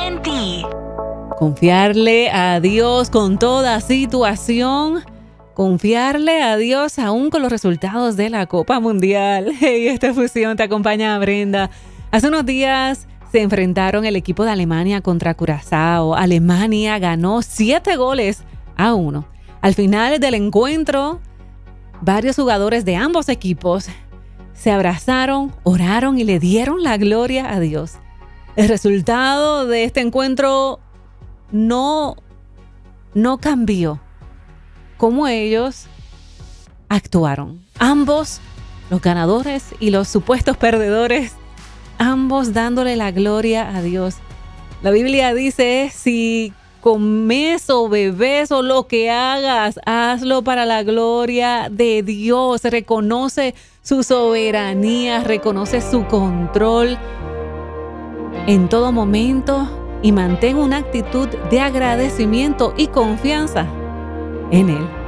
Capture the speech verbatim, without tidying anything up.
en ti. Confiarle a Dios con toda situación. Confiarle a Dios aún con los resultados de la Copa Mundial. Hey, esta fusión te acompaña, Brenda. Hace unos días se enfrentaron el equipo de Alemania contra Curazao. Alemania ganó siete goles a uno. Al final del encuentro, varios jugadores de ambos equipos se abrazaron, oraron y le dieron la gloria a Dios. El resultado de este encuentro no, no cambió cómo ellos actuaron. Ambos, los ganadores y los supuestos perdedores, ambos dándole la gloria a Dios. La Biblia dice, si comes o bebes o lo que hagas, hazlo para la gloria de Dios. Reconoce su soberanía, reconoce su control en todo momento y mantén una actitud de agradecimiento y confianza en Él.